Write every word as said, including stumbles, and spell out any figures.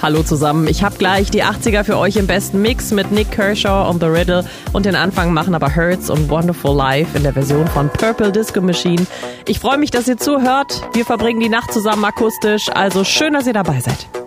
Hallo zusammen, ich habe gleich die achtziger für euch im besten Mix mit Nick Kershaw und The Riddle und den Anfang machen aber Hurts und Wonderful Life in der Version von Purple Disco Machine. Ich freue mich, dass ihr zuhört. Wir verbringen die Nacht zusammen akustisch, also schön, dass ihr dabei seid.